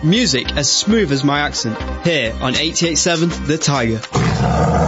Music as smooth as my accent, here on 88.7 The Tiger.